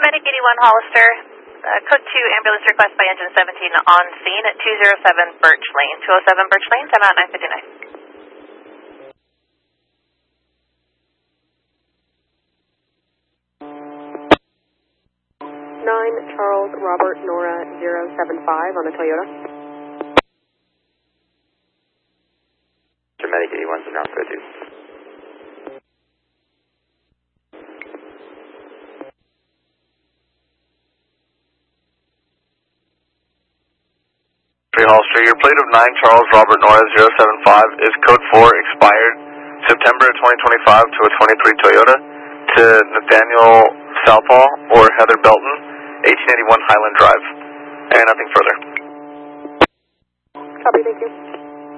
Medic 81 Hollister, code 2 ambulance request by engine 17 on scene at 207 Birch Lane. 207 Birch Lane, time out 9:59. 9 Charles Robert Nora 075 on a Toyota. Medic 81 is now code 2. Hollister, your plate of 9 Charles Robert Nora 075 is code 4 expired September 2025 to a 23 Toyota to Nathaniel Southall or Heather Belton, 1881 Highland Drive, and nothing further. Copy, thank you.